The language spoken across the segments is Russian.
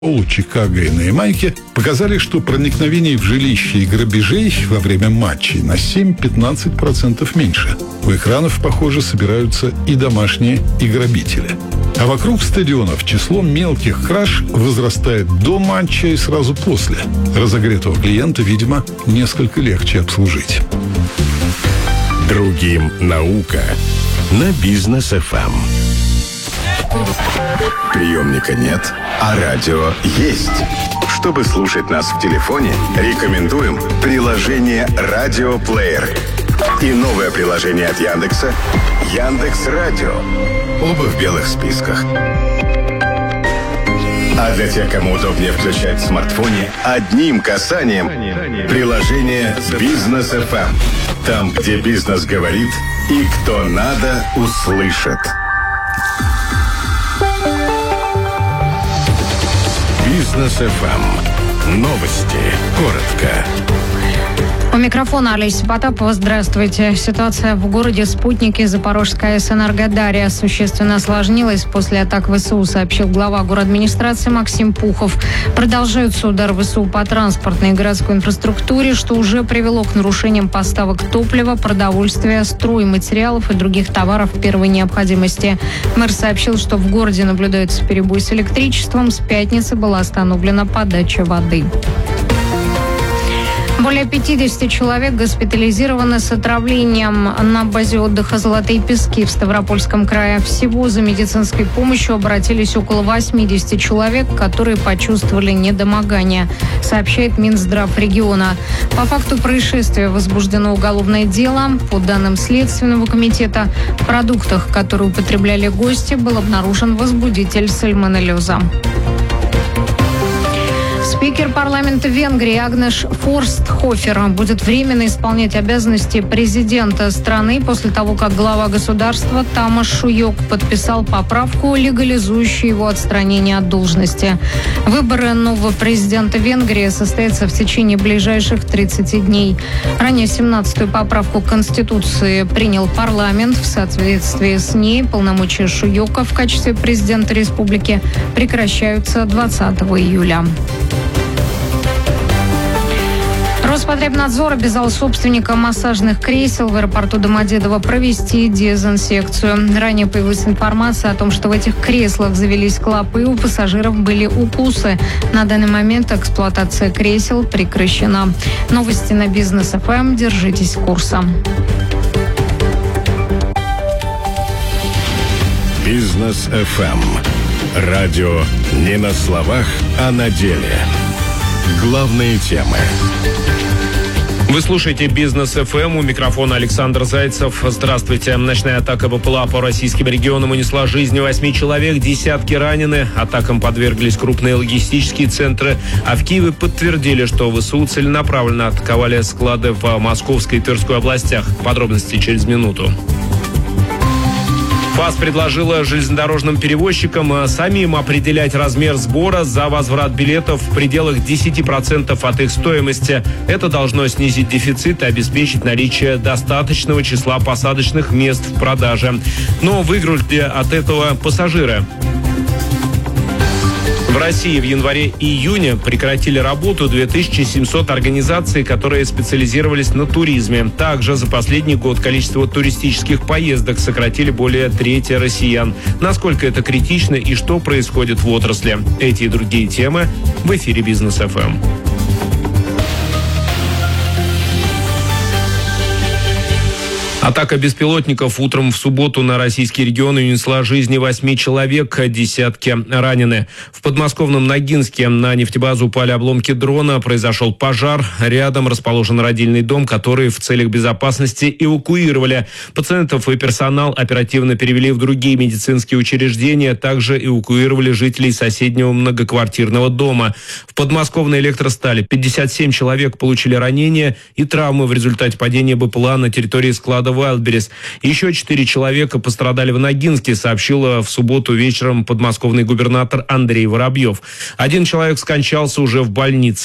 Чикаго и на Ямайке показали, что проникновений в жилища и грабежей во время матчей на 7-15% меньше. У экранов, похоже, собираются и домашние, и грабители. А вокруг стадионов число мелких краж возрастает до матча и сразу после. Разогретого клиента, видимо, несколько легче обслужить. Другим наука на Бизнес ФМ. Приемника нет, а радио есть. Чтобы слушать нас в телефоне, рекомендуем приложение «Радиоплеер» и новое приложение от Яндекса «Яндекс.Радио». Оба в белых списках. А для тех, кому удобнее включать в смартфоне, одним касанием приложение «Бизнес ФМ». Там, где бизнес говорит и кто надо, услышит. Бизнес ФМ. Новости. Коротко. У микрофона Олеся Потапова. Здравствуйте. Ситуация в городе Спутники Запорожская АЭС «Энергодарья» существенно осложнилась после атак ВСУ, сообщил глава городадминистрации Максим Пухов. Продолжаются удары ВСУ по транспортной и городской инфраструктуре, что уже привело к нарушениям поставок топлива, продовольствия, стройматериалов и других товаров первой необходимости. Мэр сообщил, что в городе наблюдается перебой с электричеством. С пятницы была остановлена подача воды. Более 50 человек госпитализированы с отравлением на базе отдыха «Золотые пески» в Ставропольском крае. Всего за медицинской помощью обратились около 80 человек, которые почувствовали недомогание, сообщает Минздрав региона. По факту происшествия возбуждено уголовное дело. По данным Следственного комитета, в продуктах, которые употребляли гости, был обнаружен возбудитель сальмонеллеза. Спикер парламента Венгрии Агнеш Форстхофер будет временно исполнять обязанности президента страны после того, как глава государства Тамаш Шуйок подписал поправку, легализующую его отстранение от должности. Выборы нового президента Венгрии состоятся в течение ближайших 30 дней. Ранее 17-ю поправку к Конституции принял парламент. В соответствии с ней полномочия Шуйока в качестве президента республики прекращаются 20 июля. Роспотребнадзор обязал собственника массажных кресел в аэропорту Домодедово провести дезинсекцию. Ранее появилась информация о том, что в этих креслах завелись клопы, у пассажиров были укусы. На данный момент эксплуатация кресел прекращена. Новости на Бизнес ФМ. Держитесь курса. Бизнес ФМ. Радио не на словах, а на деле. Главные темы. Вы слушаете Бизнес ФМ, у микрофона Александр Зайцев. Здравствуйте. Ночная атака БПЛА по российским регионам унесла жизни 8 человек, десятки ранены. Атакам подверглись крупные логистические центры. А в Киеве подтвердили, что ВСУ целенаправленно атаковали склады в Московской и Тверской областях. Подробности через минуту. ФАС предложила железнодорожным перевозчикам самим определять размер сбора за возврат билетов в пределах 10% от их стоимости. Это должно снизить дефицит и обеспечить наличие достаточного числа посадочных мест в продаже. Но выиграют ли от этого пассажиры? В России в январе-июне прекратили работу 2700 организаций, которые специализировались на туризме. Также за последний год количество туристических поездок сократили более трети россиян. Насколько это критично и что происходит в отрасли? Эти и другие темы в эфире Бизнес ФМ. Атака беспилотников утром в субботу на российские регионы унесла жизни 8 человек, десятки ранены. В подмосковном Ногинске на нефтебазу упали обломки дрона, произошел пожар. Рядом расположен родильный дом, который в целях безопасности эвакуировали. Пациентов и персонал оперативно перевели в другие медицинские учреждения, также эвакуировали жителей соседнего многоквартирного дома. В подмосковной Электростали 57 человек получили ранения и травмы в результате падения БПЛА на территории склада Wildberries. Еще 4 человека пострадали в Ногинске, сообщил в субботу вечером подмосковный губернатор Андрей Воробьев. Один человек скончался уже в больнице.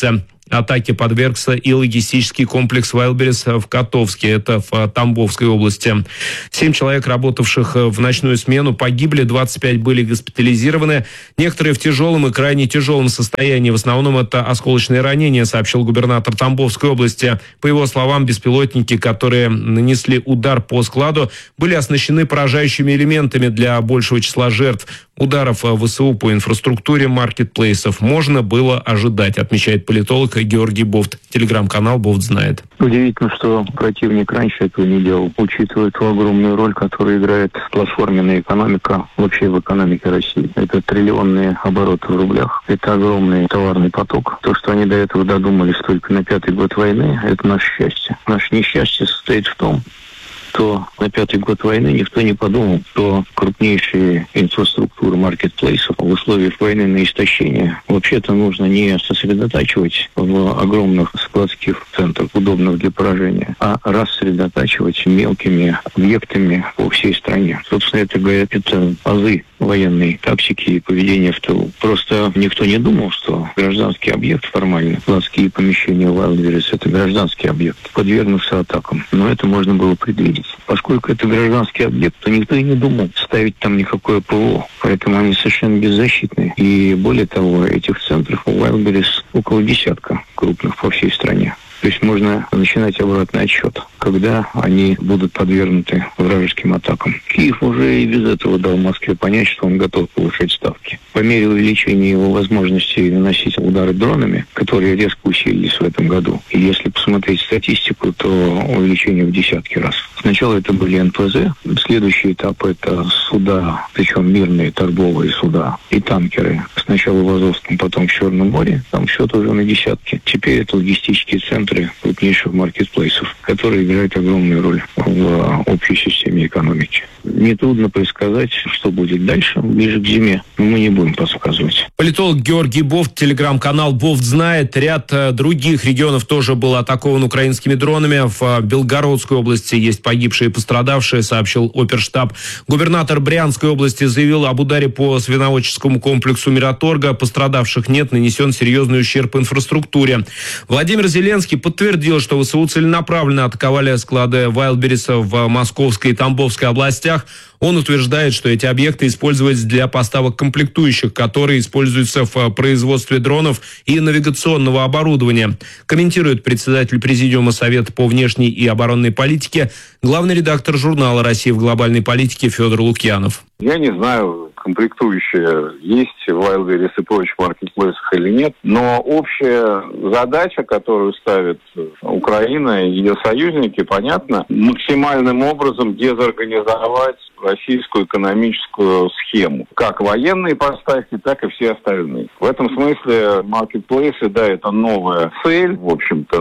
Атаке подвергся и логистический комплекс Wildberries в Котовске, это в Тамбовской области. 7 человек, работавших в ночную смену, погибли, 25 были госпитализированы. Некоторые в тяжелом и крайне тяжелом состоянии. В основном это осколочные ранения, сообщил губернатор Тамбовской области. По его словам, беспилотники, которые нанесли удар по складу, были оснащены поражающими элементами для большего числа жертв. Ударов ВСУ по инфраструктуре маркетплейсов можно было ожидать, отмечает политолог Георгий Бофт. Телеграм-канал «Бофт знает». Удивительно, что противник раньше этого не делал, учитывая ту огромную роль, которую играет платформенная экономика вообще в экономике России. Это триллионные обороты в рублях, это огромный товарный поток. То, что они до этого додумались только на 5-й год войны, это наше счастье. Наше несчастье состоит в том, что на 5-й год войны никто не подумал, что крупнейшие инфраструктуры маркетплейсов в условиях войны на истощение вообще-то нужно не сосредотачивать в огромных складских центрах, удобных для поражения, а рассредотачивать мелкими объектами по всей стране. Собственно, это говорят, это азы военной тактики и поведения в тылу. Просто никто не думал, что гражданский объект формально, складские помещения Wildberries — это гражданский объект, подвергнувся атакам. Но это можно было предвидеть. Поскольку это гражданский объект, то никто и не думал ставить там никакое ПВО. Поэтому они совершенно беззащитны. И более того, этих центров у Wildberries около десятка крупных по всей стране. То есть можно начинать обратный отсчет, когда они будут подвергнуты вражеским атакам. Киев уже и без этого дал Москве понять, что он готов повышать ставки. По мере увеличения его возможностей наносить удары дронами, которые резко усилились в этом году, и если посмотреть статистику, то увеличение в десятки раз. Сначала это были НПЗ, следующий этап — это суда, причем мирные торговые суда и танкеры. Сначала в Азовском, потом в Черном море, там счет уже на десятки. Теперь это логистические центры крупнейших маркетплейсов, которые играют огромную роль в общей системе экономики. Нетрудно предсказать, что будет дальше, ближе к зиме, но мы не будем подсказывать. Политолог Георгий Бофт, телеграм-канал «Бофт знает». Ряд других регионов тоже был атакован украинскими дронами. В Белгородской области есть погибшие и пострадавшие, сообщил оперштаб. Губернатор Брянской области заявил об ударе по свиноводческому комплексу Мираторга. Пострадавших нет, нанесен серьезный ущерб инфраструктуре. Владимир Зеленский подтвердил, что ВСУ целенаправленно атаковали склады Wildberries в Московской и Тамбовской областях. Он утверждает, что эти объекты используются для поставок комплектующих, которые используются в производстве дронов и навигационного оборудования. Комментирует председатель Президиума Совета по внешней и оборонной политике, главный редактор журнала «Россия в глобальной политике» Федор Лукьянов. Я не знаю, комплектующие есть в Wildberries и прочих маркетплейсах или нет, но общая задача, которую ставит Украина и ее союзники, понятно, максимальным образом дезорганизовать российскую экономическую схему. Как военные поставки, так и все остальные. В этом смысле маркетплейсы, да, это новая цель, в общем-то,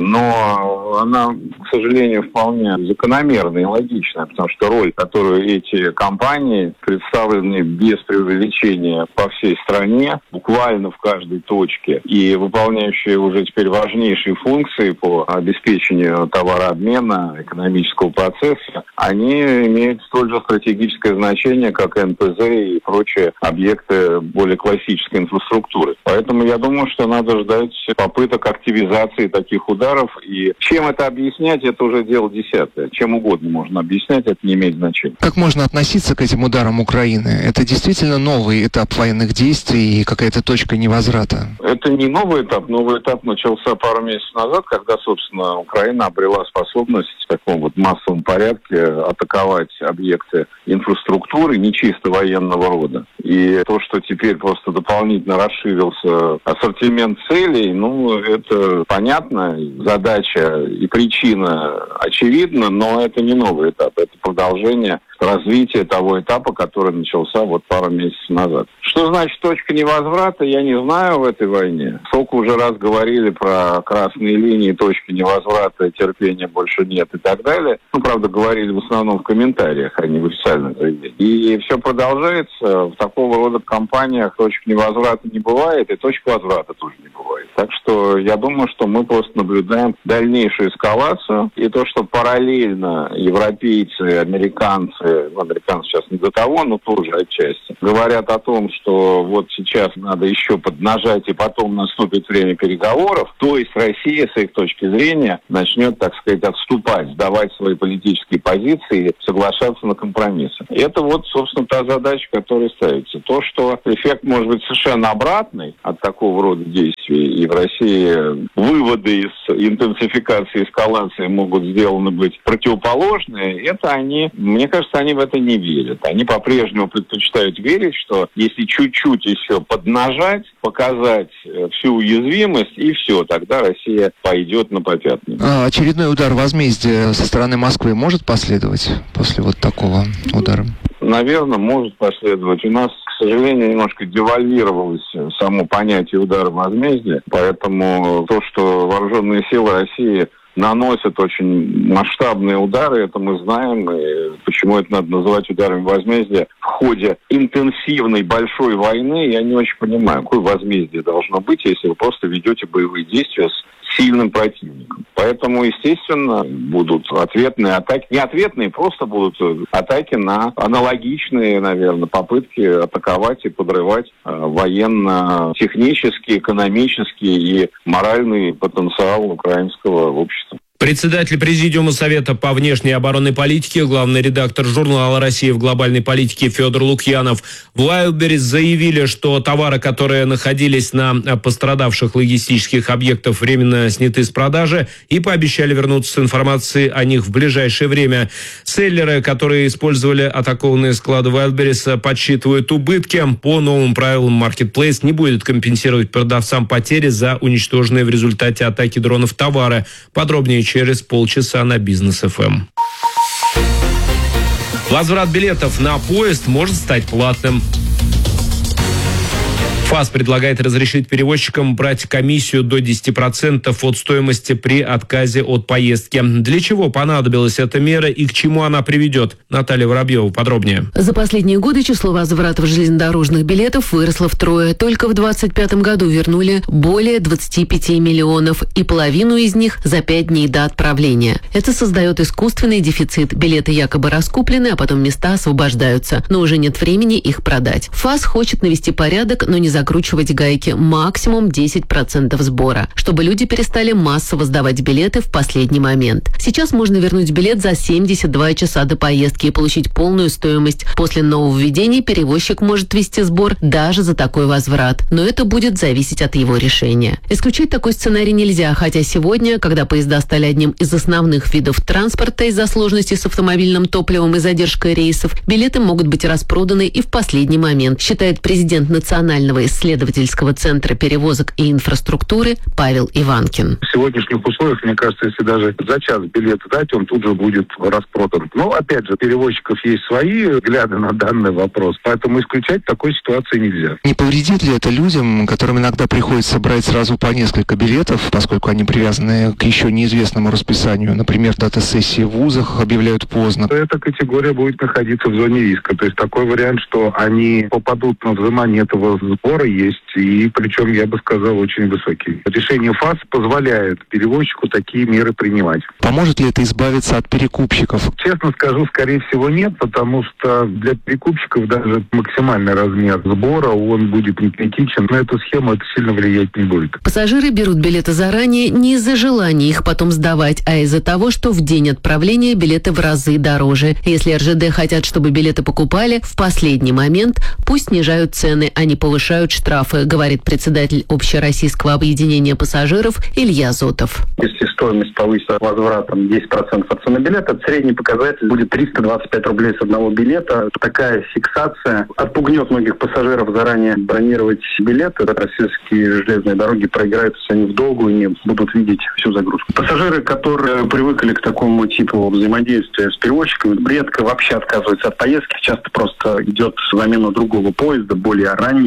но она, к сожалению, вполне закономерная и логичная, потому что роль, которую эти компании, представленные без преувеличения по всей стране, буквально в каждой точке, и выполняющие уже теперь важнейшие функции по обеспечению товарообмена, экономического процесса, они имеют столь же стратегическое значение, как НПЗ и прочие объекты более классической инфраструктуры. Поэтому я думаю, что надо ждать попыток активизации таких ударов. И чем это объяснять, это уже дело десятое. Чем угодно можно объяснять, это не имеет значения. Как можно относиться к этим ударам Украины? Это действительно новый этап военных действий и какая-то точка невозврата? Это не новый этап. Новый этап начался пару месяцев назад, когда, собственно, Украина обрела способность в таком вот массовом порядке атаковать объекты инфраструктуры не чисто военного рода. И то, что теперь просто дополнительно расширился ассортимент целей, это понятно, задача и причина очевидна, но это не новый этап, это продолжение развития того этапа, который начался вот пару месяцев назад. Что значит точка невозврата, я не знаю в этой войне. Сколько уже раз говорили про красные линии, точки невозврата, терпения больше нет и так далее. Правда, говорили в основном в комментариях, а не в официальных заявлениях. И все продолжается. В такого рода компаниях точек невозврата не бывает, и точек возврата тоже не бывает. Так что я думаю, что мы просто наблюдаем дальнейшую эскалацию. И то, что параллельно европейцы, американцы американцы сейчас не до того, но тоже отчасти, говорят о том, что вот сейчас надо еще поднажать, и потом наступит время переговоров, то есть Россия, с их точки зрения, начнет, так сказать, отступать, сдавать свои политические позиции, соглашаться на компромиссы. И это вот, собственно, та задача, которая ставится. То, что эффект может быть совершенно обратный от такого рода действий, и в России выводы из интенсификации, эскалации могут сделаны быть противоположные, это они, мне кажется, они в это не верят. Они по-прежнему предпочитают верить, что если чуть-чуть еще поднажать, показать всю уязвимость, и все, тогда Россия пойдет на попятную. Очередной удар возмездия со стороны Москвы может последовать после вот такого удара? Наверное, может последовать. У нас, к сожалению, немножко девальвировалось само понятие удара возмездия, поэтому то, что вооруженные силы России наносят очень масштабные удары, это мы знаем, и почему это надо называть ударами возмездия в ходе интенсивной большой войны, я не очень понимаю, какое возмездие должно быть, если вы просто ведете боевые действия с сильным противником. Поэтому, естественно, будут ответные атаки, не ответные, просто будут атаки на аналогичные, наверное, попытки атаковать и подрывать военно-технический, экономический и моральный потенциал украинского общества. Председатель Президиума Совета по внешней и оборонной политике, главный редактор журнала «Россия в глобальной политике» Федор Лукьянов. В Wildberries заявили, что товары, которые находились на пострадавших логистических объектах, временно сняты с продажи, и пообещали вернуться с информацией о них в ближайшее время. Селлеры, которые использовали атакованные склады Wildberries, подсчитывают убытки. По новым правилам Marketplace не будет компенсировать продавцам потери за уничтоженные в результате атаки дронов товары. Подробнее через полчаса на Бизнес ФМ. Возврат билетов на поезд может стать платным. ФАС предлагает разрешить перевозчикам брать комиссию до 10% от стоимости при отказе от поездки. Для чего понадобилась эта мера и к чему она приведет? Наталья Воробьева подробнее. За последние годы число возвратов железнодорожных билетов выросло втрое. Только в 2025 году вернули более 25 миллионов, и половину из них за 5 дней до отправления. Это создает искусственный дефицит. Билеты якобы раскуплены, а потом места освобождаются, но уже нет времени их продать. ФАС хочет навести порядок, но не закручивать гайки, максимум 10% сбора, чтобы люди перестали массово сдавать билеты в последний момент. Сейчас можно вернуть билет за 72 часа до поездки и получить полную стоимость. После нововведений перевозчик может ввести сбор даже за такой возврат, но это будет зависеть от его решения. Исключить такой сценарий нельзя, хотя сегодня, когда поезда стали одним из основных видов транспорта из-за сложностей с автомобильным топливом и задержкой рейсов, билеты могут быть распроданы и в последний момент, считает президент Национального исследовательского центра перевозок и инфраструктуры Павел Иванкин. В сегодняшних условиях, мне кажется, если даже за час билет дать, он тут же будет распродан. Но, опять же, перевозчиков есть свои взгляды на данный вопрос, поэтому исключать такой ситуации нельзя. Не повредит ли это людям, которым иногда приходится брать сразу по несколько билетов, поскольку они привязаны к еще неизвестному расписанию? Например, дата-сессии в вузах объявляют поздно. Эта категория будет находиться в зоне риска. То есть такой вариант, что они попадут на взимание этого сбора, есть, и причем, я бы сказал, очень высокий. Решение ФАС позволяет перевозчику такие меры принимать. Поможет ли это избавиться от перекупщиков? Честно скажу, скорее всего нет, потому что для перекупщиков даже максимальный размер сбора, он будет не критичен. На эту схему это сильно влиять не будет. Пассажиры берут билеты заранее не из-за желания их потом сдавать, а из-за того, что в день отправления билеты в разы дороже. Если РЖД хотят, чтобы билеты покупали в последний момент, пусть снижают цены, а не повышают штрафы, говорит председатель Общероссийского объединения пассажиров Илья Зотов. Если стоимость повысится возвратом 10% от цены билета, средний показатель будет 325 рублей с одного билета. Такая фиксация отпугнет многих пассажиров заранее бронировать билеты. Российские железные дороги проиграют, если они в долгую не будут видеть всю загрузку. Пассажиры, которые привыкли к такому типу взаимодействия с перевозчиками, редко вообще отказываются от поездки. Часто просто идет замена другого поезда, более раннего. То есть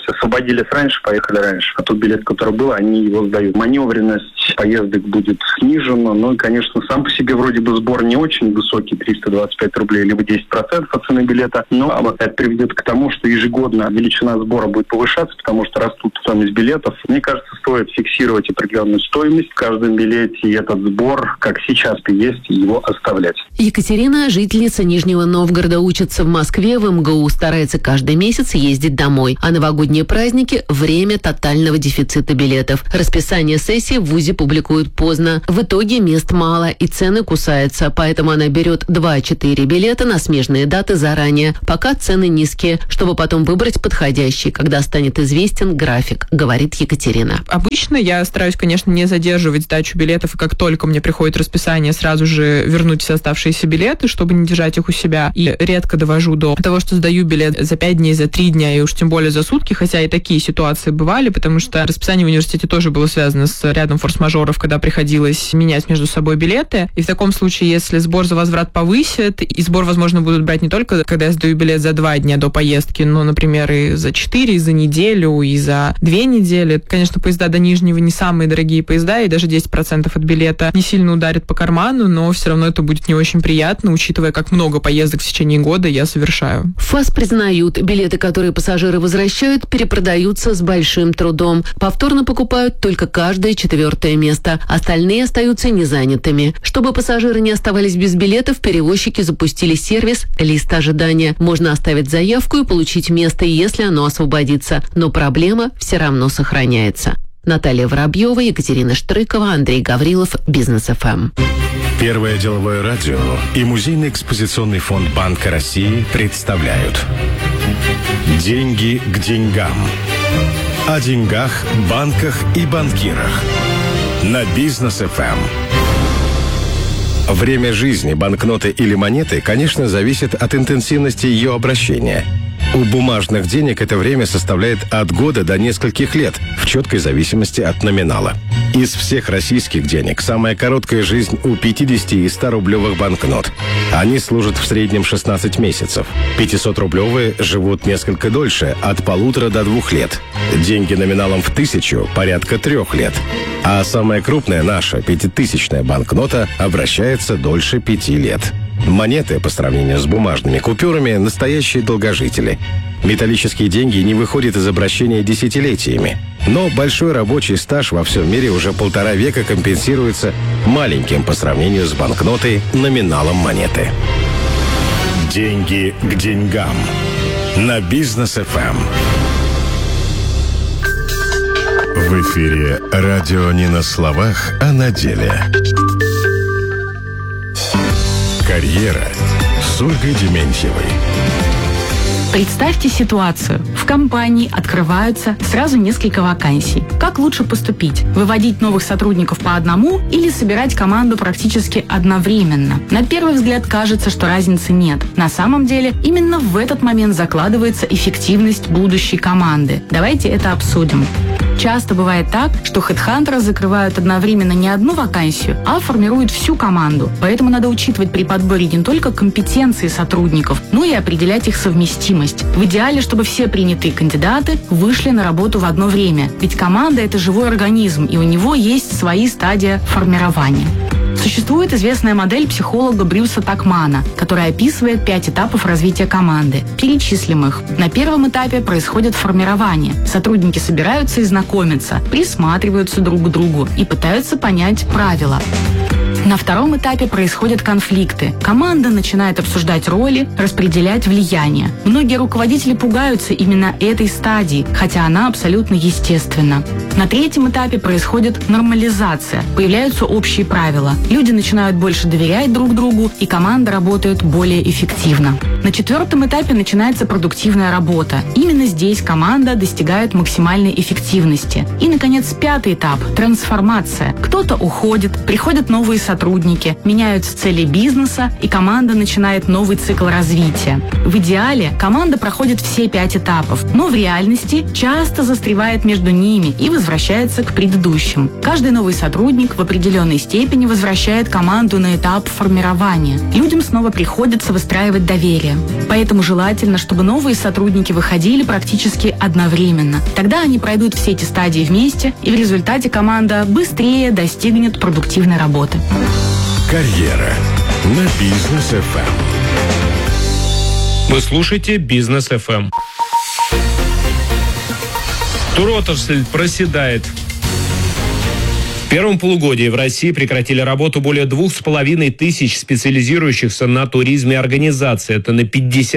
освободились раньше, поехали раньше. А тот билет, который был, они его сдают. Маневренность поездок будет снижена. Ну и, конечно, сам по себе вроде бы сбор не очень высокий, 325 рублей, либо 10% от цены билета. Но это приведет к тому, что ежегодно величина сбора будет повышаться, потому что растут стоимость билетов. Мне кажется, стоит фиксировать определенную стоимость в каждом билете, и этот сбор, как сейчас и есть, его оставлять. Екатерина, жительница Нижнего Новгорода, учится в Москве, в МГУ, старается каждый месяц ездить домой. А новогодние праздники – время тотального дефицита билетов. Расписание сессии в ВУЗе публикуют поздно. В итоге мест мало и цены кусаются, поэтому она берет 2-4 билета на смежные даты заранее, пока цены низкие, чтобы потом выбрать подходящий, когда станет известен график, говорит Екатерина. Обычно я стараюсь, конечно, не задерживать сдачу билетов, и как только мне приходит расписание, сразу же вернуть все оставшиеся билеты, чтобы не держать их у себя. И редко довожу до того, что сдаю билет за 5 дней, за 3 дня, и уж тем более за сутки, хотя и такие ситуации бывали, потому что расписание в университете тоже было связано с рядом форс-мажоров, когда приходилось менять между собой билеты. И в таком случае, если сбор за возврат повысит, и сбор, возможно, будут брать не только, когда я сдаю билет за 2 дня до поездки, но, например, и за 4, и за неделю, и за 2 недели. Конечно, поезда до Нижнего не самые дорогие поезда, и даже 10% от билета не сильно ударит по карману, но все равно это будет не очень приятно, учитывая, как много поездок в течение года я совершаю. ФАС признают, билеты, которые пассажиры возвращают, перепродаются с большим трудом. Повторно покупают только каждое 4-е место. Остальные остаются незанятыми. Чтобы пассажиры не оставались без билетов, перевозчики запустили сервис «Лист ожидания». Можно оставить заявку и получить место, если оно освободится. Но проблема все равно сохраняется. Наталья Воробьева, Екатерина Штрыкова, Андрей Гаврилов, Бизнес ФМ. Первое деловое радио и Музейный экспозиционный фонд Банка России представляют «Деньги к деньгам». О деньгах, банках и банкирах. На Бизнес ФМ. Время жизни банкноты или монеты, конечно, зависит от интенсивности ее обращения. У бумажных денег это время составляет от года до нескольких лет, в четкой зависимости от номинала. Из всех российских денег самая короткая жизнь у 50 и 100-рублевых банкнот. Они служат в среднем 16 месяцев. 500-рублевые живут несколько дольше, от 1,5 до 2 лет. Деньги номиналом в 1000 – порядка 3 лет. А самая крупная наша, 5000-я банкнота, обращается дольше 5 лет. Монеты, по сравнению с бумажными купюрами, настоящие долгожители. Металлические деньги не выходят из обращения десятилетиями. Но большой рабочий стаж во всем мире уже 1,5 века компенсируется маленьким по сравнению с банкнотой номиналом монеты. Деньги к деньгам. На Бизнес ФМ. В эфире радио не на словах, а на деле. Карьера с Ольгой Дементьевой. Представьте ситуацию. В компании открываются сразу несколько вакансий. Как лучше поступить? Выводить новых сотрудников по одному или собирать команду практически одновременно? На первый взгляд кажется, что разницы нет. На самом деле, именно в этот момент закладывается эффективность будущей команды. Давайте это обсудим. Часто бывает так, что хедхантеры закрывают одновременно не одну вакансию, а формируют всю команду. Поэтому надо учитывать при подборе не только компетенции сотрудников, но и определять их совместимость. В идеале, чтобы все принятые кандидаты вышли на работу в одно время. Ведь команда – это живой организм, и у него есть свои стадии формирования. Существует известная модель психолога Брюса Такмана, которая описывает 5 этапов развития команды. Перечислим их. На первом этапе происходит формирование. Сотрудники собираются и знакомятся, присматриваются друг к другу и пытаются понять правила. На втором этапе происходят конфликты. Команда начинает обсуждать роли, распределять влияние. Многие руководители пугаются именно этой стадии, хотя она абсолютно естественна. На третьем этапе происходит нормализация. Появляются общие правила. Люди начинают больше доверять друг другу, и команда работает более эффективно. На четвертом этапе начинается продуктивная работа. Именно здесь команда достигает максимальной эффективности. И, наконец, 5-й этап – трансформация. Кто-то уходит, приходят новые сотрудники, меняются цели бизнеса, и команда начинает новый цикл развития. В идеале команда проходит все 5 этапов, но в реальности часто застревает между ними и возвращается к предыдущим. Каждый новый сотрудник в определенной степени возвращает команду на этап формирования. Людям снова приходится выстраивать доверие. Поэтому желательно, чтобы новые сотрудники выходили практически одновременно. Тогда они пройдут все эти стадии вместе, и в результате команда быстрее достигнет продуктивной работы. Карьера на Бизнес ФМ. Вы слушаете Бизнес ФМ. Туротрасль проседает. В первом полугодии в России прекратили работу более 2500 специализирующихся на туризме организаций. Это на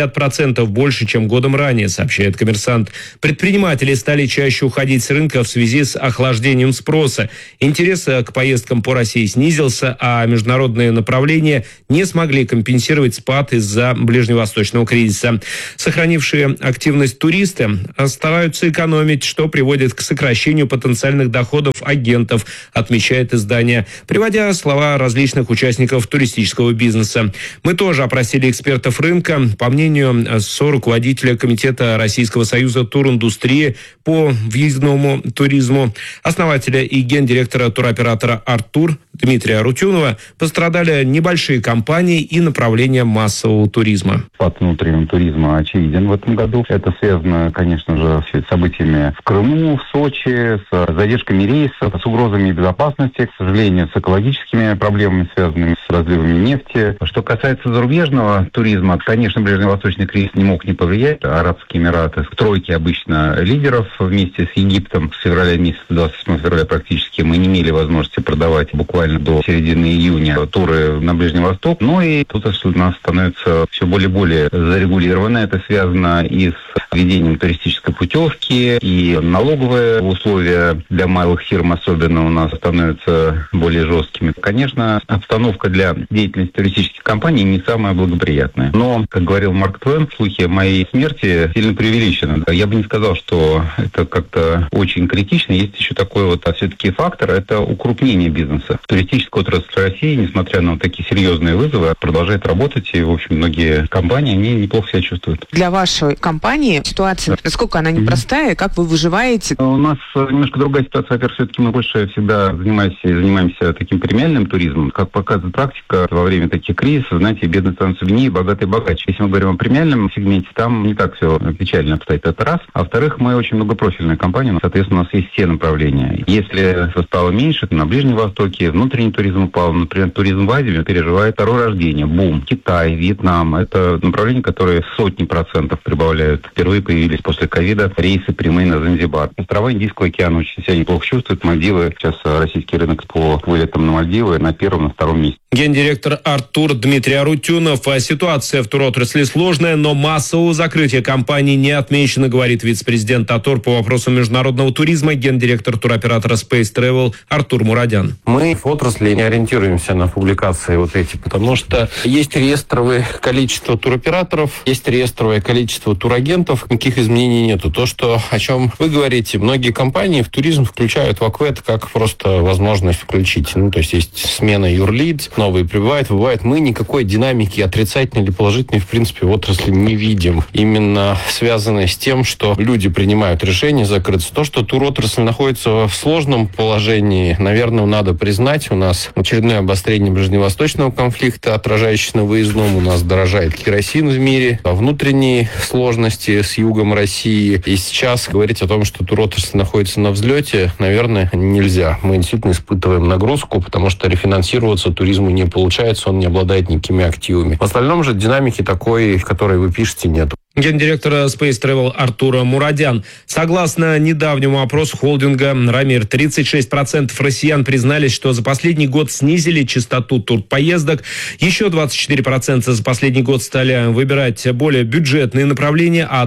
50% больше, чем годом ранее, сообщает «Коммерсант». Предприниматели стали чаще уходить с рынка в связи с охлаждением спроса. Интерес к поездкам по России снизился, а международные направления не смогли компенсировать спад из-за ближневосточного кризиса. Сохранившие активность туристы стараются экономить, что приводит к сокращению потенциальных доходов агентов, отмечает издание, приводя слова различных участников туристического бизнеса. Мы тоже опросили экспертов рынка. По мнению соруководителя Комитета Российского союза туриндустрии по въездному туризму, основателя и гендиректора туроператора «Артур» Дмитрия Арутюнова, пострадали небольшие компании и направления массового туризма. Спад внутреннего туризма очевиден в этом году. Это связано, конечно же, с событиями в Крыму, в Сочи, с задержками рейсов, с угрозами безопасности, к сожалению, с экологическими проблемами, связанными с разливами нефти. Что касается зарубежного туризма, конечно, ближневосточный кризис не мог не повлиять. Арабские Эмираты в тройке обычно лидеров вместе с Египтом. С февраля месяца, 27 февраля практически, мы не имели возможности продавать буквально до середины июня туры на Ближний Восток. Ну и тут у нас становится все более и более зарегулировано. Это связано и с введением туристической путевки, и налоговые условия для малых фирм особенно у нас становятся более жесткими. Конечно, обстановка для деятельности туристических компаний не самая благоприятная. Но, как говорил Марк Твен, слухи о моей смерти сильно преувеличены. Я бы не сказал, что это как-то очень критично. Есть еще такой вот все-таки фактор, это укрупнение бизнеса. Туристическая отрасль России, несмотря на вот такие серьезные вызовы, продолжает работать, и, в общем, многие компании, они неплохо себя чувствуют. Для вашей компании ситуация, насколько она непростая, как вы выживаете? У нас немножко другая ситуация. Во-первых, все-таки мы больше всегда занимаемся таким премиальным туризмом. Как показывает практика, во время таких кризисов, знаете, бедные становятся беднее, богатые богаче. Если мы говорим о премиальном сегменте, там не так все печально обстоит. Это раз. А во-вторых, мы очень многопрофильная компания, соответственно, у нас есть все направления. Если стало меньше, то на Ближнем Востоке внутренний туризм упал. Например, туризм в Азии переживает второе рождение. Бум. Китай, Вьетнам. Это направления, которые сотни процентов прибавляют. Впервые появились после ковида рейсы прямые на Занзибар. Острова Индийского океана очень себя неплохо чувствуют. Мальдивы. Сейчас российский рынок по вылетам на Мальдивы на первом, на втором месте. Гендиректор «Артур» Дмитрий Арутюнов. Ситуация в туротрасли сложная, но массового закрытия компаний не отмечено, говорит вице-президент АТОР по вопросам международного туризма, гендиректор туроператора Space Travel Артур Мурадян. Мы в отрасли не ориентируемся на публикации вот эти, потому что есть реестровое количество туроператоров, есть реестровое количество турагентов, никаких изменений нету. То, о чем вы говорите, многие компании в туризм включают в АКВЭД как просто возможность включить. То есть смена юрлиц, новые прибывают, бывает. Мы никакой динамики отрицательной или положительной, в принципе, в отрасли не видим. Именно связанной с тем, что люди принимают решение закрыться. То, что туротрасль находится в сложном положении, наверное, надо признать. У нас очередное обострение ближневосточного конфликта, отражающееся на выездном. У нас дорожает керосин в мире, внутренние сложности с югом России. И сейчас говорить о том, что туротрасль находится на взлете, наверное, нельзя. Мы действительно испытываем нагрузку, потому что рефинансироваться туризму не получается, он не обладает никакими активами. В остальном же динамики такой, которой вы пишете, нет. Гендиректора Space Travel Артура Мурадян. Согласно недавнему опросу холдинга «Рамир», 36% россиян признались, что за последний год снизили частоту турпоездок. Еще 24% за последний год стали выбирать более бюджетные направления, а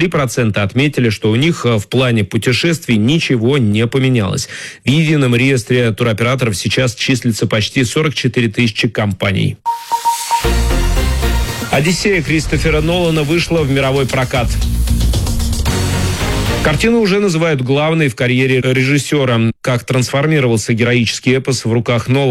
23% отметили, что у них в плане путешествий ничего не поменялось. В едином реестре туроператоров сейчас числится почти 44 тысячи компаний. «Одиссея» Кристофера Нолана вышла в мировой прокат. Картину уже называют главной в карьере режиссера. Как трансформировался героический эпос в руках Нолана.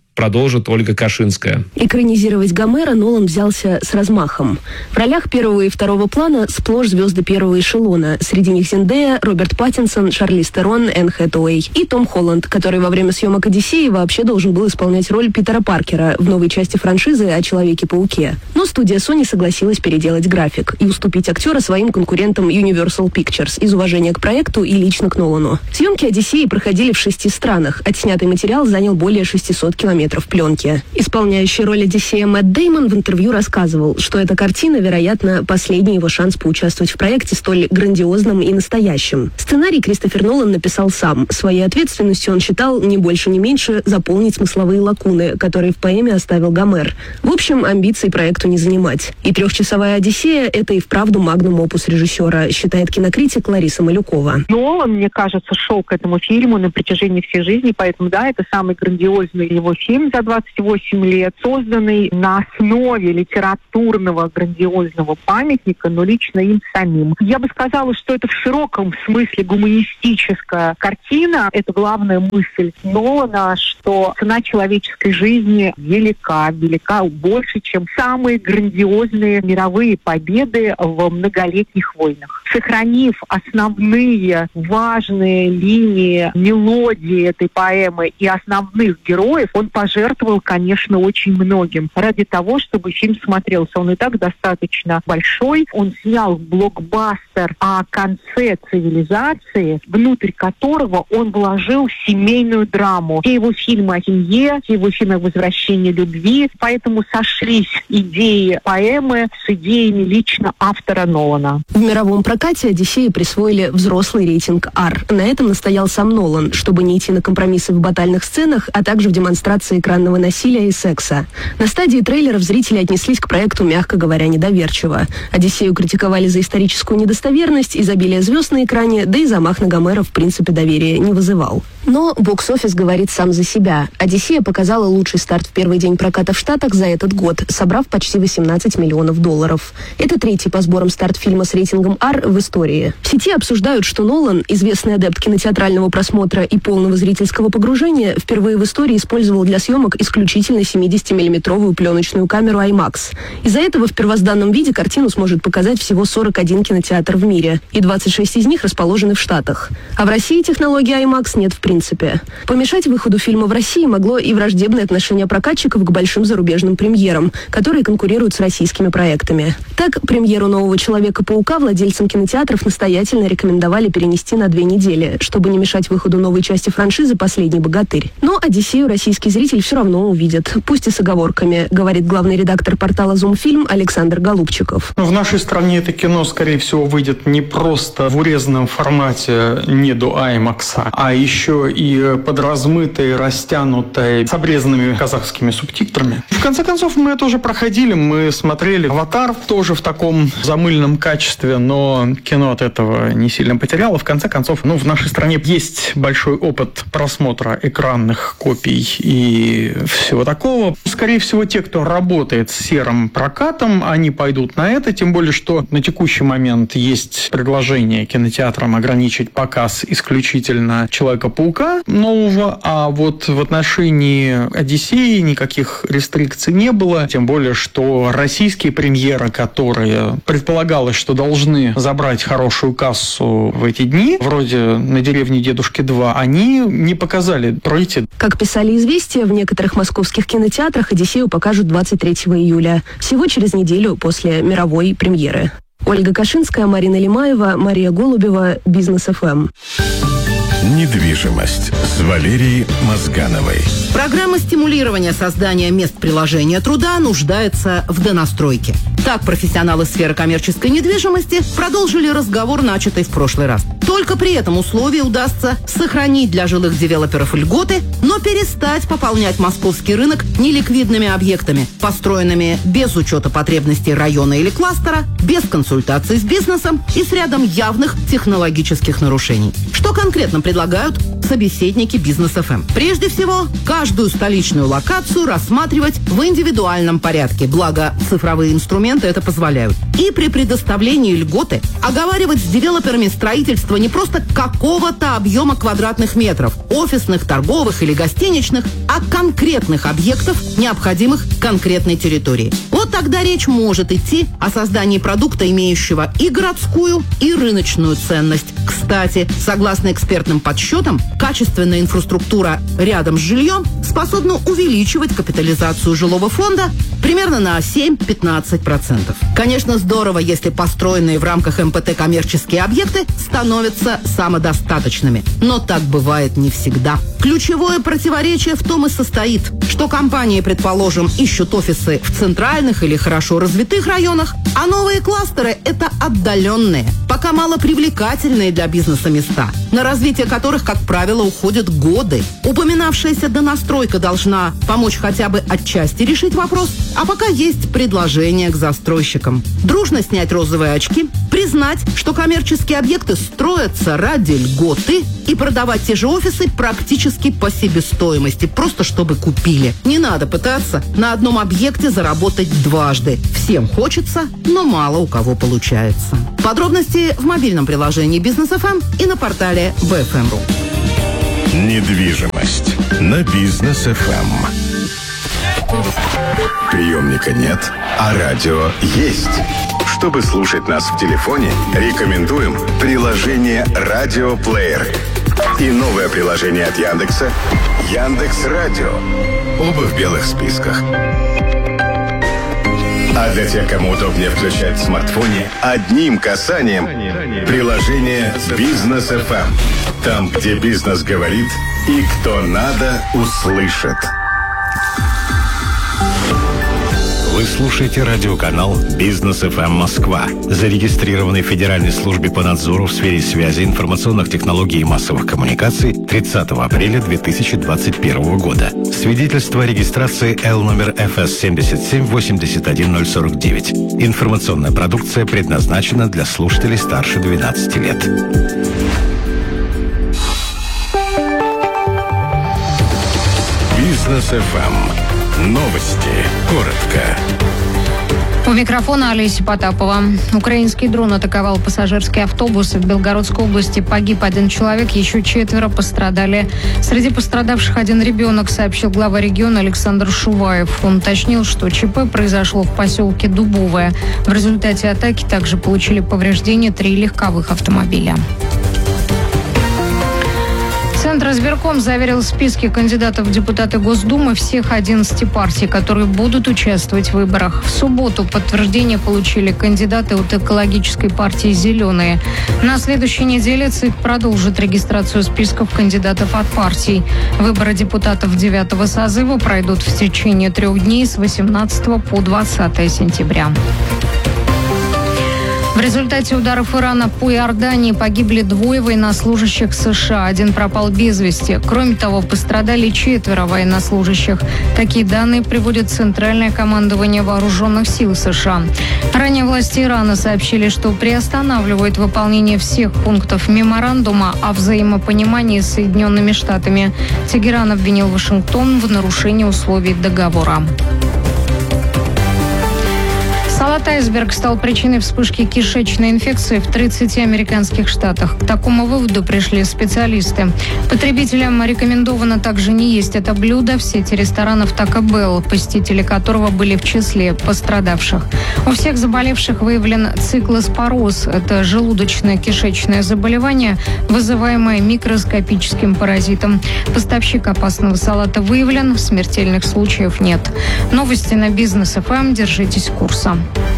продолжит Ольга Кашинская. Экранизировать Гомера Нолан взялся с размахом. В ролях первого и второго плана сплошь звезды первого эшелона. Среди них Зендея, Роберт Паттинсон, Шарлиз Терон, Энн Хэтэуэй и Том Холланд, который во время съемок «Одиссеи» вообще должен был исполнять роль Питера Паркера в новой части франшизы о Человеке-пауке. Но студия Sony согласилась переделать график и уступить актера своим конкурентам Universal Pictures из уважения к проекту и лично к Нолану. Съемки «Одиссеи» проходили в 6 странах. Отснятый материал занял более 600 километров пленки. Исполняющий роль Одиссея Мэтт Дэймон в интервью рассказывал, что эта картина, вероятно, последний его шанс поучаствовать в проекте столь грандиозном и настоящем. Сценарий Кристофер Нолан написал сам. Своей ответственностью он считал не больше, не меньше заполнить смысловые лакуны, которые в поэме оставил Гомер. В общем, амбиций проекту не занимать. И трехчасовая «Одиссея» — это и вправду магнум опус режиссера, считает кинокритик Лариса Малюкова. Нолан, мне кажется, шел к этому фильму на протяжении всей жизни, поэтому, да, это самый грандиозный его фильм за 28 лет, созданный на основе литературного грандиозного памятника, но лично им самим. Я бы сказала, что это в широком смысле гуманистическая картина. Это главная мысль Нолана, что цена человеческой жизни велика больше, чем самые грандиозные мировые победы в многолетних войнах. Сохранив основные важные линии, мелодии этой поэмы и основных героев, он пожертвовал, конечно, очень многим ради того, чтобы фильм смотрелся. Он и так достаточно большой. Он снял блокбастер о конце цивилизации, внутрь которого он вложил семейную драму. Все его фильмы о семье, все его фильмы о возвращении любви. Поэтому сошлись идеи поэмы с идеями лично автора Нолана. В мировом прокате «Одиссеи» присвоили взрослый рейтинг R. На этом настоял сам Нолан, чтобы не идти на компромиссы в батальных сценах, а также в демонстрации экранного насилия и секса. На стадии трейлеров зрители отнеслись к проекту, мягко говоря, недоверчиво. «Одиссею» критиковали за историческую недостоверность, изобилие звезд на экране, да и замах на Гомера в принципе доверия не вызывал. Но бокс-офис говорит сам за себя. «Одиссея» показала лучший старт в первый день проката в Штатах за этот год, собрав почти $18 миллионов. Это третий по сборам старт фильма с рейтингом R в истории. В сети обсуждают, что Нолан, известный адепт кинотеатрального просмотра и полного зрительского погружения, впервые в истории использовал для съемок исключительно 70-миллиметровую пленочную камеру IMAX. Из-за этого в первозданном виде картину сможет показать всего 41 кинотеатр в мире, и 26 из них расположены в Штатах. А в России технологии IMAX нет в принципе. Помешать выходу фильма в России могло и враждебное отношение прокатчиков к большим зарубежным премьерам, которые конкурируют с российскими проектами. Так, премьеру «Нового Человека-паука» владельцам кинотеатров настоятельно рекомендовали перенести на 2 недели, чтобы не мешать выходу новой части франшизы «Последний богатырь». Но «Одиссею» российский зритель все равно увидит, пусть и с оговорками, говорит главный редактор портала «Зумфильм» Александр Голубчиков. В нашей стране это кино, скорее всего, выйдет не просто в урезанном формате не до IMAX, а еще и подразмытой, растянутой, с обрезанными казахскими субтитрами. В конце концов, мы это уже проходили, мы смотрели «Аватар» тоже в таком замыльном качестве, но кино от этого не сильно потеряло. В конце концов, в нашей стране есть большой опыт просмотра экранных копий и всего такого. Скорее всего, те, кто работает с серым прокатом, они пойдут на это, тем более, что на текущий момент есть предложение кинотеатрам ограничить показ исключительно Человека-паука нового, а вот в отношении «Одиссеи» никаких рестрикций не было, тем более, что российские премьеры, которые предполагалось, что должны забрать хорошую кассу в эти дни, вроде «На деревне дедушки 2», они не показали пройти. Как писали «Известия», в некоторых московских кинотеатрах «Одиссею» покажут 23 июля, всего через неделю после мировой премьеры. Ольга Кашинская, Марина Лимаева, Мария Голубева, Бизнес ФМ. Недвижимость с Валерией Мозгановой. Программа стимулирования создания мест приложения труда нуждается в донастройке. Так профессионалы сферы коммерческой недвижимости продолжили разговор, начатый в прошлый раз. Только при этом условии удастся сохранить для жилых девелоперов льготы, но перестать пополнять московский рынок неликвидными объектами, построенными без учета потребностей района или кластера, без консультаций с бизнесом и с рядом явных технологических нарушений. Что конкретно предлагают собеседники Бизнес ФМ. Прежде всего, каждую столичную локацию рассматривать в индивидуальном порядке, благо цифровые инструменты это позволяют. И при предоставлении льготы оговаривать с девелоперами строительство не просто какого-то объема квадратных метров, офисных, торговых или гостиничных, а конкретных объектов, необходимых конкретной территории. Вот тогда речь может идти о создании продукта, имеющего и городскую, и рыночную ценность. Кстати, согласно экспертным подсчетам, качественная инфраструктура рядом с жильем способна увеличивать капитализацию жилого фонда примерно на 7-15%. Конечно, здорово, если построенные в рамках МПТ коммерческие объекты становятся самодостаточными. Но так бывает не всегда. Ключевое противоречие в том и состоит, что компании, предположим, ищут офисы в центральных или хорошо развитых районах, а новые кластеры – это отдаленные, пока малопривлекательные для бизнеса места, на развитие которых, как правило, уходят годы. Упоминавшаяся донастройка должна помочь хотя бы отчасти решить вопрос, а пока есть предложение к застройщикам. Дружно снять розовые очки, признать, что коммерческие объекты строятся ради льготы и продавать те же офисы практически по себестоимости, просто чтобы купили. Не надо пытаться на одном объекте заработать дважды. Всем хочется, но мало у кого получается. Подробности в мобильном приложении Бизнес ФМ и на портале BFM.ru. Недвижимость на Бизнес ФМ. Приемника нет, а радио есть. Чтобы слушать нас в телефоне, рекомендуем приложение «Радио Плеер» и новое приложение от Яндекса «Яндекс.Радио». Оба в белых списках. А для тех, кому удобнее включать в смартфоне одним касанием приложение «Бизнес ФМ». Там, где бизнес говорит и кто надо, услышит. Вы слушаете радиоканал «Бизнес ФМ Москва», зарегистрированный в Федеральной службе по надзору в сфере связи, информационных технологий и массовых коммуникаций 30 апреля 2021 года. Свидетельство о регистрации Л номер ФС 7781049. Информационная продукция предназначена для слушателей старше 12 лет. Бизнес ФМ. Новости. Коротко. У микрофона Олеся Потапова. Украинский дрон атаковал пассажирский автобус в Белгородской области. Погиб один человек, еще 4 пострадали. Среди пострадавших один ребенок, сообщил глава региона Александр Шуваев. Он уточнил, что ЧП произошло в поселке Дубовое. В результате атаки также получили повреждения 3 легковых автомобиля. Центризбирком заверил списки кандидатов в депутаты Госдумы всех 11 партий, которые будут участвовать в выборах. В субботу подтверждение получили кандидаты от экологической партии «Зеленые». На следующей неделе ЦИК продолжит регистрацию списков кандидатов от партий. Выборы депутатов 9-го созыва пройдут в течение 3 дней с 18 по 20 сентября. В результате ударов Ирана по Иордании погибли 2 военнослужащих США. Один пропал без вести. Кроме того, пострадали 4 военнослужащих. Такие данные приводит Центральное командование Вооруженных сил США. Ранее власти Ирана сообщили, что приостанавливают выполнение всех пунктов меморандума о взаимопонимании с Соединенными Штатами. Тегеран обвинил Вашингтон в нарушении условий договора. Салат «Айсберг» стал причиной вспышки кишечной инфекции в 30 американских штатах. К такому выводу пришли специалисты. Потребителям рекомендовано также не есть это блюдо в сети ресторанов Taco Bell, посетители которого были в числе пострадавших. У всех заболевших выявлен циклоспороз. Это желудочно-кишечное заболевание, вызываемое микроскопическим паразитом. Поставщик опасного салата выявлен, смертельных случаев нет. Новости на Бизнес ФМ. Держитесь курса.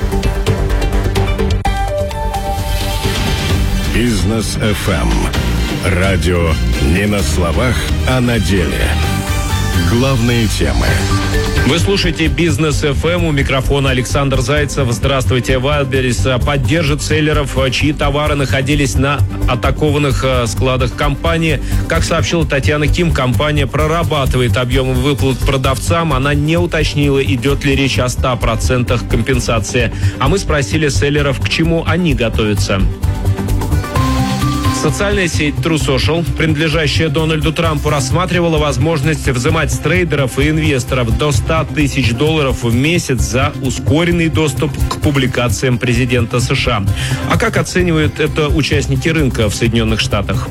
Бизнес ФМ. Радио не на словах, а на деле. Главные темы. Вы слушаете Бизнес ФМ. У микрофона Александр Зайцев. Здравствуйте. Вайлдберрис поддержит селлеров, чьи товары находились на атакованных складах компании. Как сообщила Татьяна Ким, компания прорабатывает объемы выплат продавцам. Она не уточнила, идет ли речь о 100% компенсации. А мы спросили селлеров, к чему они готовятся. Социальная сеть True Social, принадлежащая Дональду Трампу, рассматривала возможность взимать с трейдеров и инвесторов до $100 тысяч в месяц за ускоренный доступ к публикациям президента США. А как оценивают это участники рынка в Соединенных Штатах?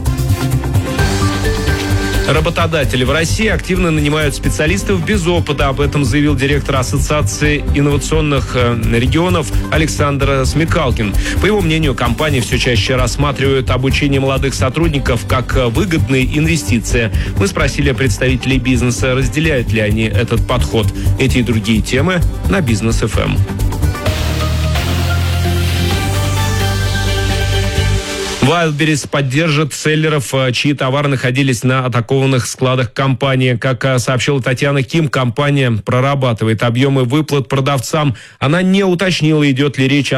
Работодатели в России активно нанимают специалистов без опыта. Об этом заявил директор Ассоциации инновационных регионов Александр Смекалкин. По его мнению, компании все чаще рассматривают обучение молодых сотрудников как выгодные инвестиции. Мы спросили представителей бизнеса, разделяют ли они этот подход. Эти и другие темы на Бизнес ФМ. Wildberries поддержит селлеров, чьи товары находились на атакованных складах компании. Как сообщила Татьяна Ким, компания прорабатывает объемы выплат продавцам. Она не уточнила, идет ли речь о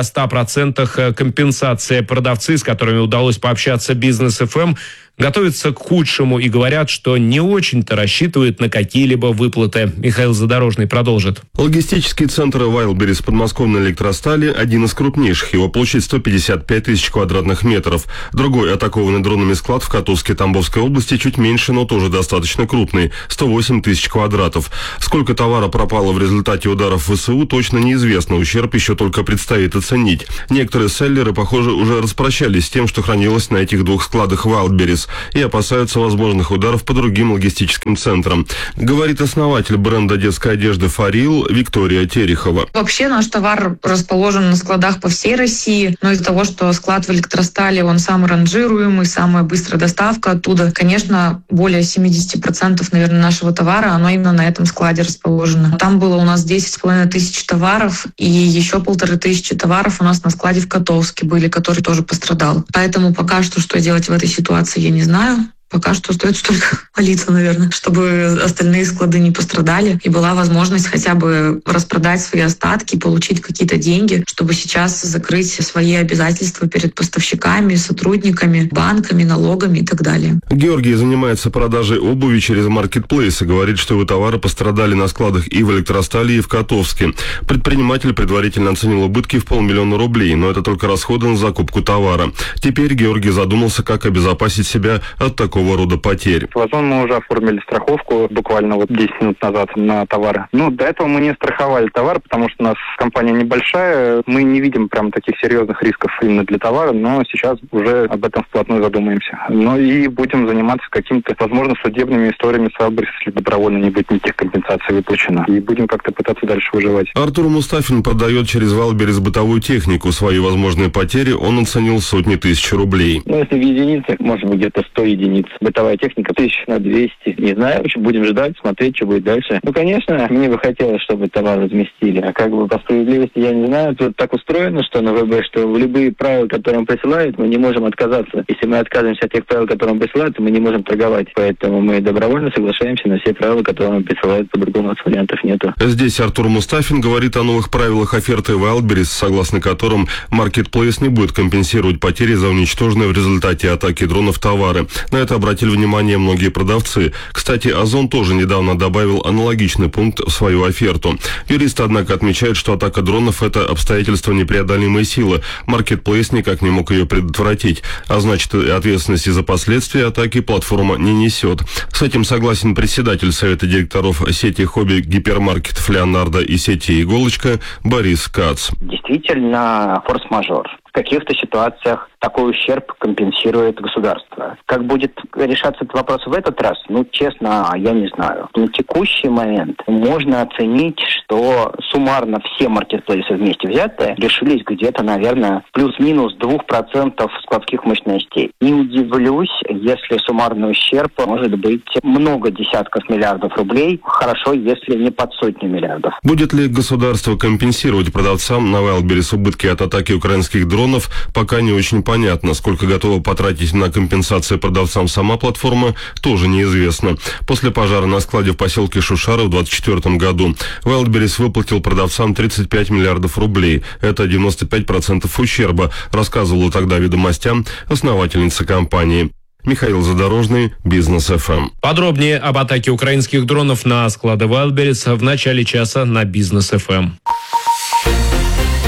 100% компенсации. Продавцы, с которыми удалось пообщаться Бизнес ФМ, готовятся к худшему и говорят, что не очень-то рассчитывают на какие-либо выплаты. Михаил Задорожный продолжит. Логистический центр Wildberries в подмосковной Электростали – один из крупнейших. Его площадь 155 тысяч квадратных метров. Другой атакованный дронами склад в Котовске Тамбовской области чуть меньше, но тоже достаточно крупный – 108 тысяч квадратов. Сколько товара пропало в результате ударов ВСУ, точно неизвестно. Ущерб еще только предстоит оценить. Некоторые селлеры, похоже, уже распрощались с тем, что хранилось на этих двух складах Wildberries, и опасаются возможных ударов по другим логистическим центрам, говорит основатель бренда детской одежды «Фарил» Виктория Терехова. Вообще наш товар расположен на складах по всей России, но из-за того, что склад в Электростале, он самый ранжируемый, самая быстрая доставка оттуда, конечно, более 70%, наверное, нашего товара, оно именно на этом складе расположено. Там было у нас 10,5 тысяч товаров, и еще 1500 товаров у нас на складе в Котовске были, который тоже пострадал. Поэтому пока что делать в этой ситуации, я не знаю. Пока что остается только молиться, наверное, чтобы остальные склады не пострадали и была возможность хотя бы распродать свои остатки, получить какие-то деньги, чтобы сейчас закрыть свои обязательства перед поставщиками, сотрудниками, банками, налогами и так далее. Георгий занимается продажей обуви через маркетплейс и говорит, что его товары пострадали на складах и в Электростале, и в Котовске. Предприниматель предварительно оценил убытки в 500 000 рублей, но это только расходы на закупку товара. Теперь Георгий задумался, как обезопасить себя от такого рода потерь. В Озон мы уже оформили страховку буквально 10 минут назад на товары. До этого мы не страховали товар, потому что у нас компания небольшая, мы не видим прям таких серьезных рисков именно для товара, но сейчас уже об этом вплотную задумаемся. И будем заниматься какими-то, возможно, судебными историями с Wildberries, если добровольно не будет никаких компенсаций выплачено. И будем как-то пытаться дальше выживать. Артур Мустафин продает через Wildberries бытовую технику. Свои возможные потери он оценил в сотни тысяч рублей. Если в единицах, может быть, где-то 100 единиц. Бытовая техника 1200. Не знаю, будем ждать, смотреть, что будет дальше. Конечно, мне бы хотелось, чтобы товар разместили. А как бы по справедливости, я не знаю. Тут так устроено, что на ВБ, что в любые правила, которые он присылает, мы не можем отказаться. Если мы отказываемся от тех правил, которые он присылает, то мы не можем торговать. Поэтому мы добровольно соглашаемся на все правила, которые он присылает. По-другому у нас вариантов нету. Здесь Артур Мустафин говорит о новых правилах оферты Wildberries, согласно которым маркетплейс не будет компенсировать потери за уничтоженные в результате атаки дронов товары. На это обратили внимание многие продавцы. Кстати, Озон тоже недавно добавил аналогичный пункт в свою оферту. Юристы, однако, отмечают, что атака дронов – это обстоятельство непреодолимой силы. Маркетплейс никак не мог ее предотвратить, а значит, ответственности за последствия атаки платформа не несет. С этим согласен председатель Совета директоров сети хобби-гипермаркетов «Леонардо» и сети «Иголочка» Борис Кац. Действительно, форс-мажор. В каких-то ситуациях такой ущерб компенсирует государство. Как будет решаться этот вопрос в этот раз? Честно, я не знаю. На текущий момент можно оценить, что суммарно все маркетплейсы вместе взятые лишились где-то, наверное, плюс-минус 2% складских мощностей. Не удивлюсь, если суммарный ущерб может быть много десятков миллиардов рублей. Хорошо, если не под 100 миллиардов. Будет ли государство компенсировать продавцам на Wildberries убытки от атаки украинских дронов, пока не очень понятно. Сколько готова потратить на компенсации продавцам сама платформа, тоже неизвестно. После пожара на складе в поселке Шушары в 2024 году Wildberries выплатил продавцам 35 миллиардов рублей. Это 95% ущерба, рассказывала тогда «Ведомостям» основательница компании. Михаил Задорожный, Бизнес ФМ. Подробнее об атаке украинских дронов на склады Wildberries в начале часа на Бизнес ФМ.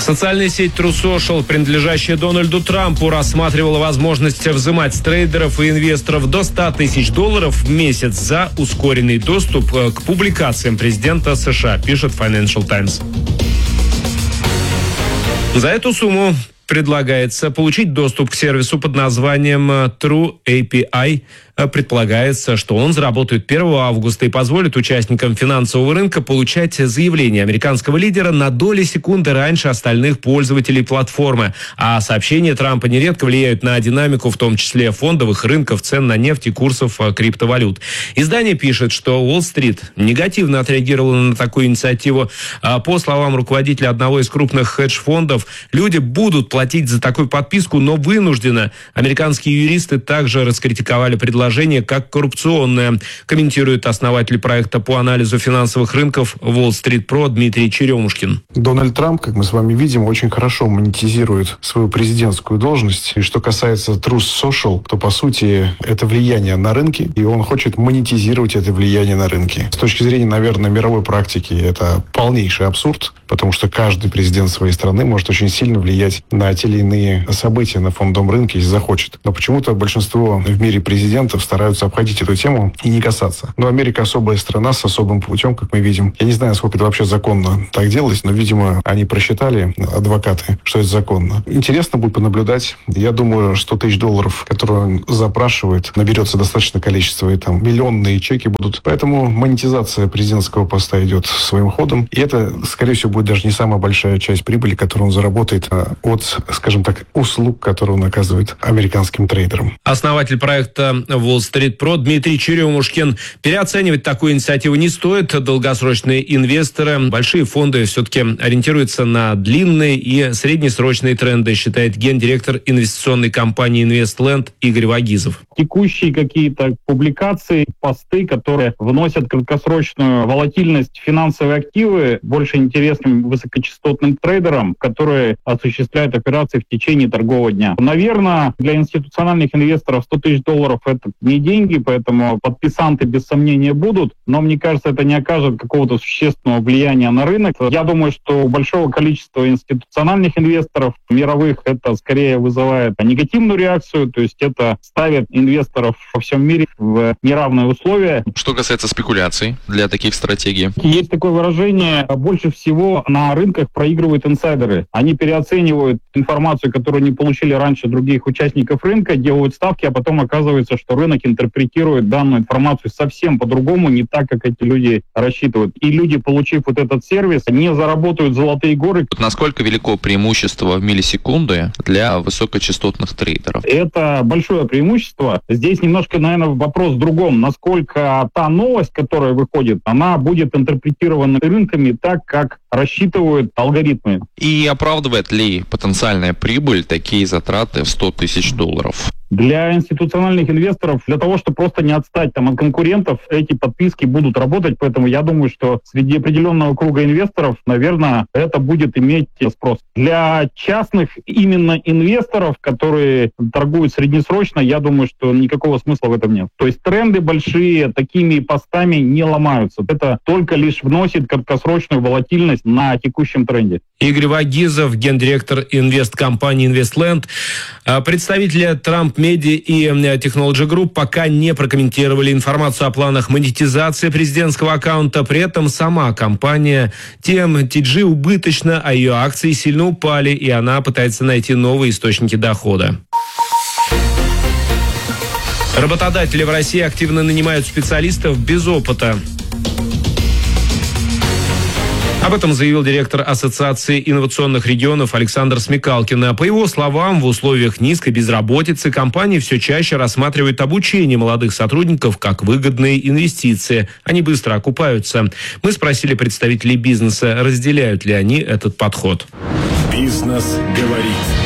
Социальная сеть True Social, принадлежащая Дональду Трампу, рассматривала возможность взимать с трейдеров и инвесторов до $100 тысяч в месяц за ускоренный доступ к публикациям президента США, пишет Financial Times. За эту сумму предлагается получить доступ к сервису под названием True API. Предполагается, что он заработает 1 августа и позволит участникам финансового рынка получать заявления американского лидера на доли секунды раньше остальных пользователей платформы. А сообщения Трампа нередко влияют на динамику, в том числе фондовых рынков, цен на нефть и курсов криптовалют. Издание пишет, что Уолл-стрит негативно отреагировала на такую инициативу. По словам руководителя одного из крупных хедж-фондов, люди будут платить за такую подписку, но вынуждены. Американские юристы также раскритиковали предложение как коррупционное, комментирует основатель проекта по анализу финансовых рынков Wall Street Pro Дмитрий Черемушкин. Дональд Трамп, как мы с вами видим, очень хорошо монетизирует свою президентскую должность. И что касается True Social, то, по сути, это влияние на рынки, и он хочет монетизировать это влияние на рынки. С точки зрения, наверное, мировой практики, это полнейший абсурд, потому что каждый президент своей страны может очень сильно влиять на те или иные события на фондовом рынке, если захочет. Но почему-то большинство в мире президентов стараются обходить эту тему и не касаться. Но Америка особая страна с особым путем, как мы видим. Я не знаю, сколько это вообще законно так делать, но, видимо, они просчитали, адвокаты, что это законно. Интересно будет понаблюдать. Я думаю, $100 тысяч, которые он запрашивает, наберется достаточное количество, и там миллионные чеки будут. Поэтому монетизация президентского поста идет своим ходом. И это, скорее всего, будет даже не самая большая часть прибыли, которую он заработает от, скажем так, услуг, которые он оказывает американским трейдерам. Основатель проекта Wall Street Pro Дмитрий Черемушкин. Переоценивать такую инициативу не стоит. Долгосрочные инвесторы, большие фонды все-таки ориентируются на длинные и среднесрочные тренды, считает гендиректор инвестиционной компании InvestLand Игорь Вагизов. Текущие какие-то публикации, посты, которые вносят краткосрочную волатильность в финансовые активы, больше интересны высокочастотным трейдерам, которые осуществляют операции в течение торгового дня. Наверное, для институциональных инвесторов $100 тысяч это не деньги, поэтому подписанты без сомнения будут, но мне кажется, это не окажет какого-то существенного влияния на рынок. Я думаю, что у большого количества институциональных инвесторов мировых это скорее вызывает негативную реакцию, то есть это ставит инвесторов во всем мире в неравные условия. Что касается спекуляций для таких стратегий? Есть такое выражение: больше всего на рынках проигрывают инсайдеры. Они переоценивают информацию, которую не получили раньше других участников рынка, делают ставки, а потом оказывается, что рынок интерпретирует данную информацию совсем по-другому, не так, как эти люди рассчитывают. И люди, получив вот этот сервис, не заработают золотые горы. Насколько велико преимущество в миллисекунды для высокочастотных трейдеров? Это большое преимущество. Здесь немножко, наверное, вопрос в другом. Насколько та новость, которая выходит, она будет интерпретирована рынками так, как рассчитывают алгоритмы. И оправдывает ли потенциальная прибыль такие затраты в $100 тысяч? Для институциональных инвесторов, для того, чтобы просто не отстать там от конкурентов, эти подписки будут работать, поэтому я думаю, что среди определенного круга инвесторов, наверное, это будет иметь спрос. Для частных именно инвесторов, которые торгуют среднесрочно, я думаю, что никакого смысла в этом нет. То есть тренды большие такими постами не ломаются. Это только лишь вносит краткосрочную волатильность на текущем тренде. Игорь Вагизов, гендиректор инвесткомпании InvestLand. Представители Trump Media и Technology Group пока не прокомментировали информацию о планах монетизации президентского аккаунта. При этом сама компания TMTG убыточна, а ее акции сильно упали, и она пытается найти новые источники дохода. Работодатели в России активно нанимают специалистов без опыта. Об этом заявил директор Ассоциации инновационных регионов Александр Смекалкин. По его словам, в условиях низкой безработицы компании все чаще рассматривают обучение молодых сотрудников как выгодные инвестиции. Они быстро окупаются. Мы спросили представителей бизнеса, разделяют ли они этот подход. Бизнес говорит.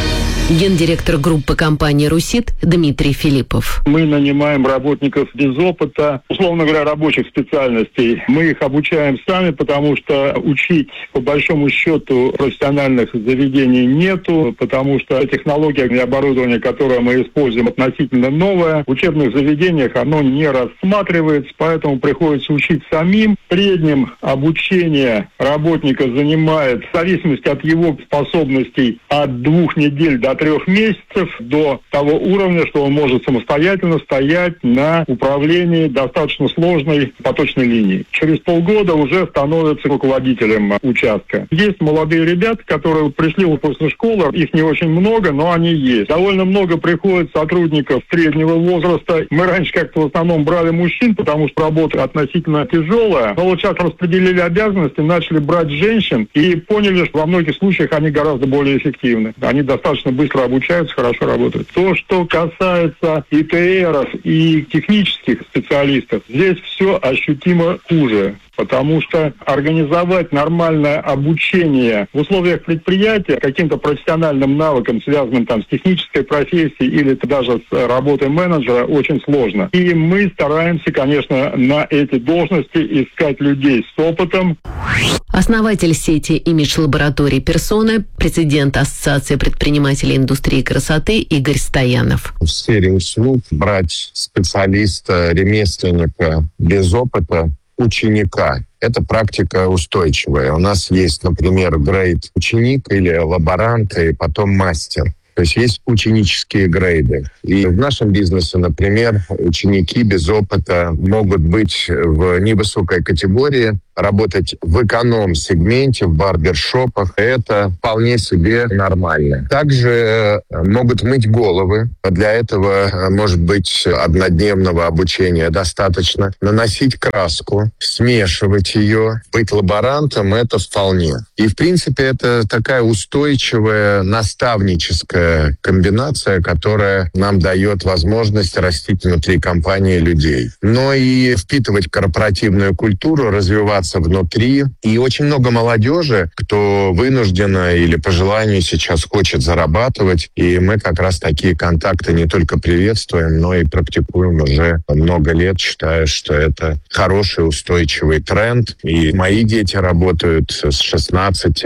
Гендиректор группы компании «Русит» Дмитрий Филиппов. Мы нанимаем работников без опыта, условно говоря, рабочих специальностей. Мы их обучаем сами, потому что учить, по большому счету, профессиональных заведений нету, потому что технология и оборудование, которое мы используем, относительно новое. В учебных заведениях оно не рассматривается, поэтому приходится учить самим. В среднем обучение работника занимает, в зависимости от его способностей, от 2 недель до 3 месяцев, до того уровня, что он может самостоятельно стоять на управлении достаточно сложной поточной линией. Через полгода уже становится руководителем участка. Есть молодые ребята, которые пришли после школы, их не очень много, но они есть. Довольно много приходит сотрудников среднего возраста. Мы раньше как-то в основном брали мужчин, потому что работа относительно тяжелая, но вот сейчас распределили обязанности, начали брать женщин и поняли, что во многих случаях они гораздо более эффективны. Они достаточно быстро обучаются, хорошо работают. То, что касается ИТРов и технических специалистов, здесь все ощутимо хуже. Потому что организовать нормальное обучение в условиях предприятия каким-то профессиональным навыкам, связанным там с технической профессией или даже с работой менеджера, очень сложно. И мы стараемся, конечно, на эти должности искать людей с опытом. Основатель сети имидж-лабораторий «Персона», президент Ассоциации предпринимателей индустрии красоты Игорь Стоянов. В сфере услуг брать специалиста, ремесленника без опыта, ученика. Это практика устойчивая. У нас есть, например, грейд ученик или лаборант, и потом мастер. То есть есть ученические грейды. И в нашем бизнесе, например, ученики без опыта могут быть в невысокой категории, работать в эконом-сегменте, в барбершопах. Это вполне себе нормально. Также могут мыть головы. Для этого, может быть, однодневного обучения достаточно. Наносить краску, смешивать ее, быть лаборантом — это вполне. И, в принципе, это такая устойчивая наставническая комбинация, которая нам дает возможность растить внутри компании людей. Но и впитывать корпоративную культуру, развиваться внутри. И очень много молодежи, кто вынужденно или по желанию сейчас хочет зарабатывать. И мы как раз такие контакты не только приветствуем, но и практикуем уже много лет, считая, что это хороший устойчивый тренд. И мои дети работают с 16.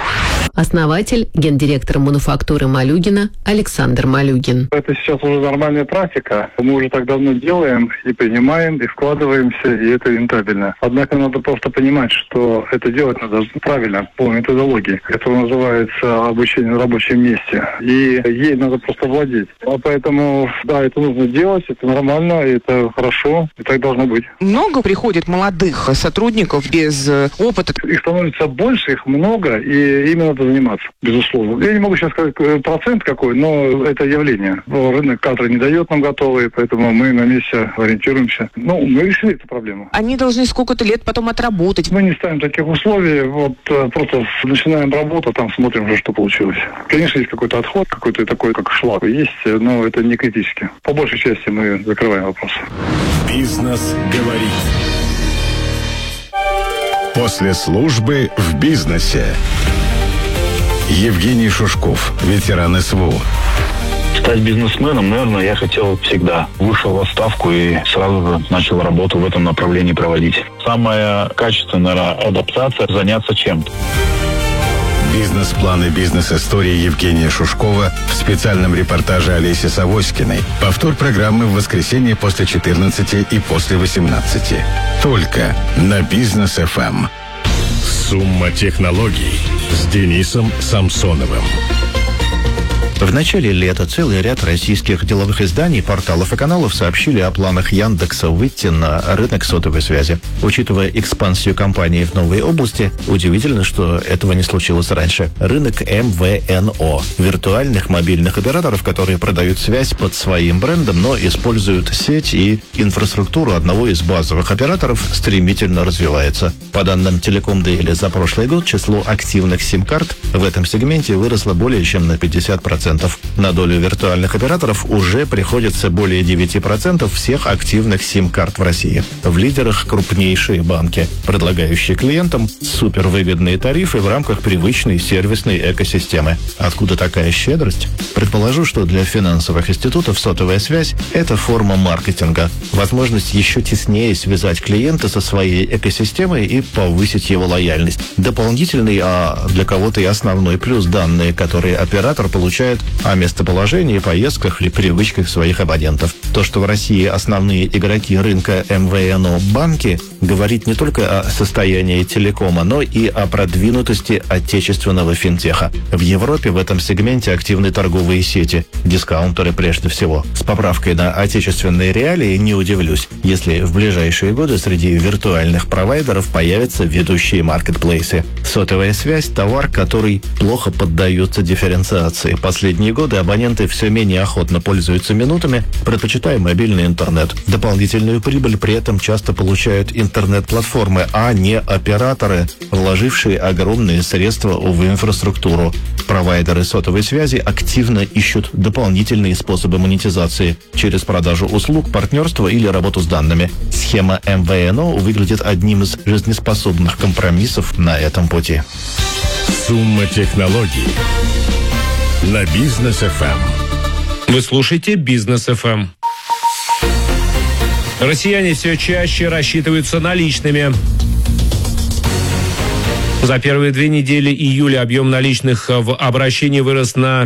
Основатель, гендиректор мануфактуры Малюгина Александр Малюгин. Это сейчас уже нормальная практика. Мы уже так давно делаем и принимаем, и вкладываемся, и это рентабельно. Однако надо просто понимать, что это делать надо правильно, по методологии. Это называется обучение на рабочем месте. И ей надо просто владеть. А поэтому, да, это нужно делать, это нормально, это хорошо, и так должно быть. Много приходит молодых сотрудников без опыта? Их становится больше, их много, и ими надо заниматься, безусловно. Я не могу сейчас сказать процент какой, но это явление. Рынок кадры не дает нам готовые, поэтому мы на месте ориентируемся. Мы решили эту проблему. Они должны сколько-то лет потом отработать. Мы не ставим таких условий, просто начинаем работу, там смотрим уже, что получилось. Конечно, есть какой-то отход, какой-то такой, как шлак есть, но это не критически. По большей части мы закрываем вопрос. Бизнес говорит. После службы в бизнесе. Евгений Шушков, ветеран СВО. Стать бизнесменом, наверное, я хотел всегда. Вышел в отставку и сразу же начал работу в этом направлении проводить. Самая качественная адаптация – заняться чем-то. Бизнес-планы, бизнес-истории Евгения Шушкова в специальном репортаже Олеси Савоськиной. Повтор программы в воскресенье после 14 и после 18. Только на Бизнес ФМ. Сумма технологий с Денисом Самсоновым. В начале лета целый ряд российских деловых изданий, порталов и каналов сообщили о планах Яндекса выйти на рынок сотовой связи. Учитывая экспансию компании в новые области, удивительно, что этого не случилось раньше. Рынок МВНО – виртуальных мобильных операторов, которые продают связь под своим брендом, но используют сеть и инфраструктуру одного из базовых операторов, стремительно развивается. По данным Telecom Daily, за прошлый год число активных сим-карт в этом сегменте выросло более чем на 50%. На долю виртуальных операторов уже приходится более 9% всех активных сим-карт в России. В лидерах крупнейшие банки, предлагающие клиентам супервыгодные тарифы в рамках привычной сервисной экосистемы. Откуда такая щедрость? Предположу, что для финансовых институтов сотовая связь – это форма маркетинга, возможность еще теснее связать клиента со своей экосистемой и повысить его лояльность. Дополнительный, а для кого-то и основной плюс данные, которые оператор получает о местоположении, поездках и привычках своих абонентов. То, что в России основные игроки рынка МВНО банки, говорит не только о состоянии телекома, но и о продвинутости отечественного финтеха. В Европе в этом сегменте активны торговые сети, дискаунтеры прежде всего. С поправкой на отечественные реалии не удивлюсь, если в ближайшие годы среди виртуальных провайдеров появятся ведущие маркетплейсы. Сотовая связь – товар, который плохо поддается дифференциации. Последние годы абоненты все менее охотно пользуются минутами, предпочитая мобильный интернет. Дополнительную прибыль при этом часто получают интернет-платформы, а не операторы, вложившие огромные средства в инфраструктуру. Провайдеры сотовой связи активно ищут дополнительные способы монетизации через продажу услуг, партнерство или работу с данными. Схема МВНО выглядит одним из жизнеспособных компромиссов на этом пути. Сумма технологий на Бизнес ФМ. Вы слушаете Бизнес ФМ. Россияне все чаще рассчитываются наличными. За первые 2 недели июля объем наличных в обращении вырос на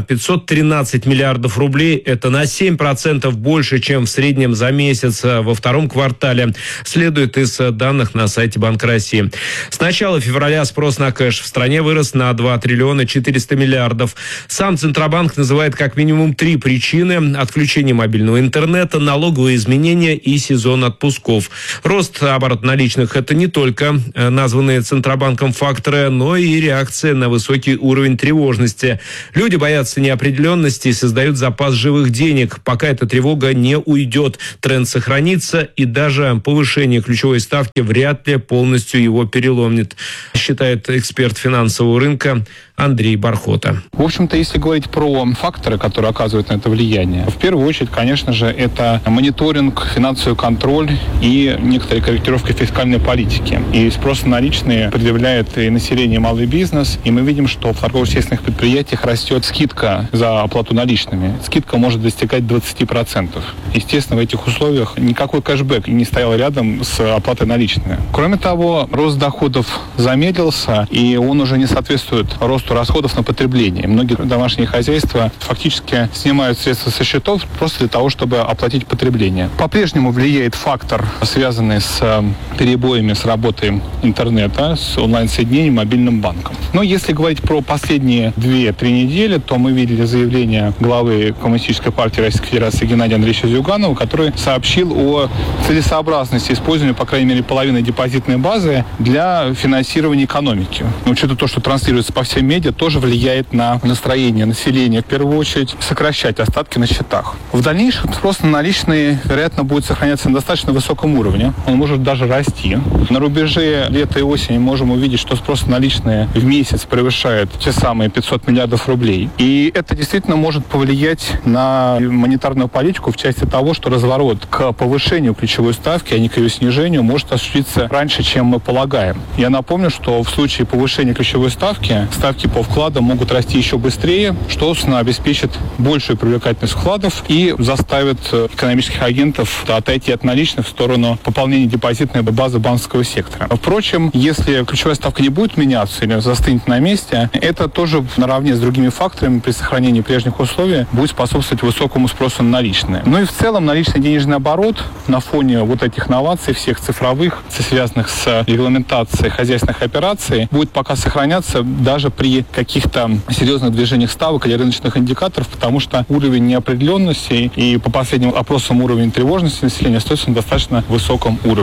513 миллиардов рублей. Это на 7% больше, чем в среднем за месяц во втором квартале, следует из данных на сайте Банка России. С начала февраля спрос на кэш в стране вырос на 2 триллиона 400 миллиардов. Сам Центробанк называет как минимум 3 причины: отключение мобильного интернета, налоговые изменения и сезон отпусков. Рост оборота наличных – это не только названные Центробанком факторы, но и реакция на высокий уровень тревожности. Люди боятся неопределенности и создают запас живых денег. Пока эта тревога не уйдет, тренд сохранится, и даже повышение ключевой ставки вряд ли полностью его переломит, считает эксперт финансового рынка Андрей Бархота. В общем-то, если говорить про факторы, которые оказывают на это влияние, в первую очередь, конечно же, это мониторинг, финансовый контроль и некоторые корректировки фискальной политики. И спрос на наличные предъявляет и население, и малый бизнес. И мы видим, что в торгово-естественных предприятиях растет скидка за оплату наличными. Скидка может достигать 20%. Естественно, в этих условиях никакой кэшбэк не стоял рядом с оплатой наличными. Кроме того, рост доходов замедлился, и он уже не соответствует росту расходов на потребление. Многие домашние хозяйства фактически снимают средства со счетов просто для того, чтобы оплатить потребление. По-прежнему влияет фактор, связанный с перебоями с работой интернета, с онлайн-соединением, мобильным банком. Но если говорить про последние 2-3 недели, то мы видели заявление главы Коммунистической партии Российской Федерации Геннадия Андреевича Зюганова, который сообщил о целесообразности использования, по крайней мере, половины депозитной базы для финансирования экономики. Учитывая то, что транслируется по всем медиа, тоже влияет на настроение населения, в первую очередь, сокращать остатки на счетах. В дальнейшем спрос на наличные, вероятно, будет сохраняться на достаточно высоком уровне. Он может даже расти. На рубеже лета и осени можем увидеть, что спрос на наличные в месяц превышает те самые 500 миллиардов рублей. И это действительно может повлиять на монетарную политику в части того, что разворот к повышению ключевой ставки, а не к ее снижению, может осуществиться раньше, чем мы полагаем. Я напомню, что в случае повышения ключевой ставки по вкладам могут расти еще быстрее, что, собственно, обеспечит большую привлекательность вкладов и заставит экономических агентов отойти от наличных в сторону пополнения депозитной базы банковского сектора. Впрочем, если ключевая ставка не будет меняться или застынет на месте, это тоже наравне с другими факторами при сохранении прежних условий будет способствовать высокому спросу на наличные. Ну и в целом наличный денежный оборот на фоне вот этих новаций, всех цифровых, связанных с регламентацией хозяйственных операций, будет пока сохраняться даже при каких-то серьезных движениях ставок или рыночных индикаторов, потому что уровень неопределенности и по последним опросам уровень тревожности населения остается на достаточно высоком уровне.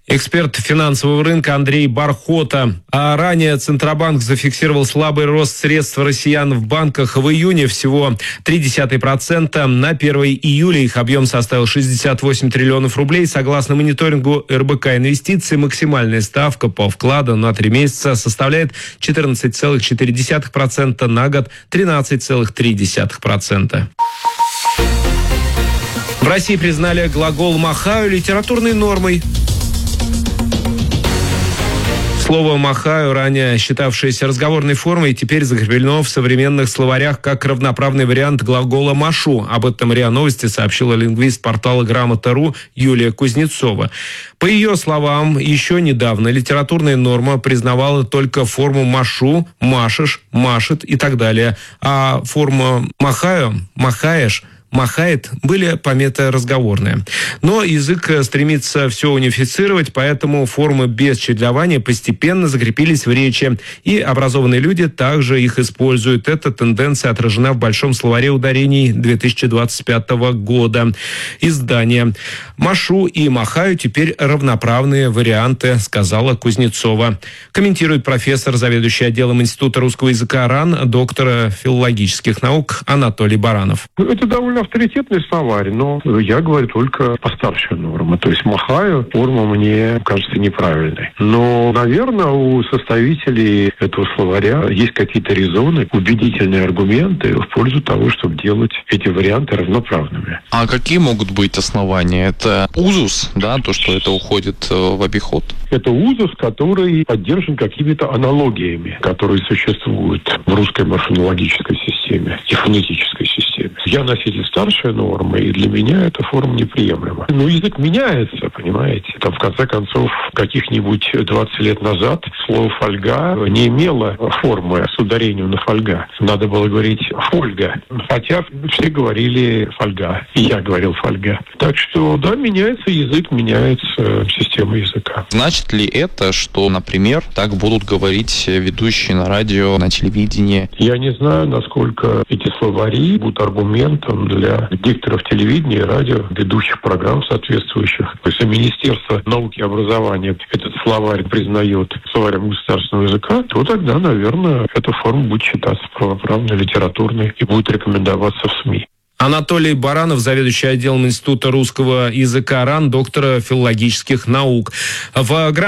Эксперт финансового рынка Андрей Бархота. А ранее Центробанк зафиксировал слабый рост средств россиян в банках в июне всего 0,3%. На 1 июля их объем составил 68 триллионов рублей. Согласно мониторингу РБК инвестиций, максимальная ставка по вкладу на 3 месяца составляет 14,4%, на год 13,3%. В России признали глагол «махаю» литературной нормой. Слово «махаю», ранее считавшееся разговорной формой, теперь закреплено в современных словарях как равноправный вариант глагола «машу». Об этом РИА Новости сообщила лингвист портала Грамота.ру Юлия Кузнецова. По ее словам, еще недавно литературная норма признавала только форму «машу», «машешь», «машет» и так далее. А форма «махаю», «махаешь», «махает» были пометы разговорные. Но язык стремится все унифицировать, поэтому формы без чедлования постепенно закрепились в речи, и образованные люди также их используют. Эта тенденция отражена в Большом словаре ударений 2025 года. Издание. «Машу» и «махаю» теперь равноправные варианты, сказала Кузнецова. Комментирует профессор, заведующий отделом Института русского языка РАН, доктора филологических наук Анатолий Баранов. Это довольно авторитетный словарь, но я говорю только по старшей норме. То есть «махаю» форма мне кажется неправильной. Но, наверное, у составителей этого словаря есть какие-то резоны, убедительные аргументы в пользу того, чтобы делать эти варианты равноправными. А какие могут быть основания? Это узус, да, то, что это уходит в обиход? Это узус, который поддержан какими-то аналогиями, которые существуют в русской морфонологической системе и фонетической системе. Я носитель старшей нормы, и для меня эта форма неприемлема. Но язык меняется, понимаете. Там, в конце концов, каких-нибудь 20 лет назад слово «фольга» не имело формы с ударением на «фольга». Надо было говорить «фольга». Хотя все говорили «фольга», и я говорил «фольга». Так что, да, меняется язык, меняется система языка. Значит ли это, что, например, так будут говорить ведущие на радио, на телевидении? Я не знаю, насколько эти словари будут аргументом для дикторов телевидения и радио, ведущих программ соответствующих. Если Министерство науки и образования этот словарь признает словарем государственного языка, то тогда, наверное, эта форма будет считаться правоправной, литературной и будет рекомендоваться в СМИ. Анатолий Баранов, заведующий отделом Института русского языка РАН, доктора филологических наук. В